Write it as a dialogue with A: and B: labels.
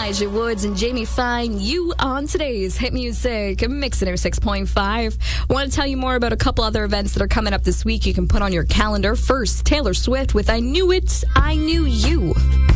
A: Elijah Woods and Jamie Fine, you on today's Hit Music Mix 6.5. I want to tell you more about a couple other events that are coming up this week you can put on your calendar. First, Taylor Swift with I Knew It, I Knew You.